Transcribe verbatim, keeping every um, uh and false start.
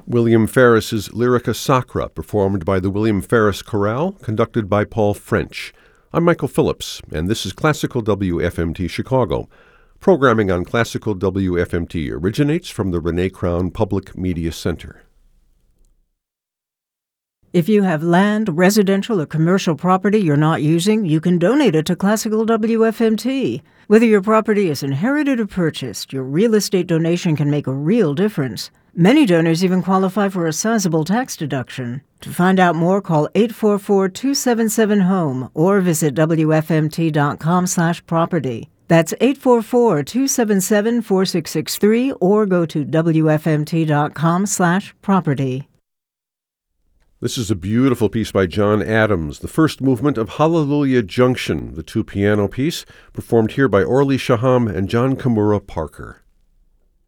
William Ferris's Lyrica Sacra, performed by the William Ferris Chorale, conducted by Paul French. I'm Michael Phillips, and this is Classical W F M T Chicago. Programming on Classical W F M T originates from the Renee Crown Public Media Center. If you have land, residential, or commercial property you're not using, you can donate it to Classical W F M T. Whether your property is inherited or purchased, your real estate donation can make a real difference. Many donors even qualify for a sizable tax deduction. To find out more, call eight four four, two seven seven, HOME or visit W F M T dot com slash property. That's eight four four, two seven seven, four six six three or go to W F M T dot com slash property. This is a beautiful piece by John Adams, the first movement of Hallelujah Junction, the two-piano piece, performed here by Orly Shaham and John Kimura Parker.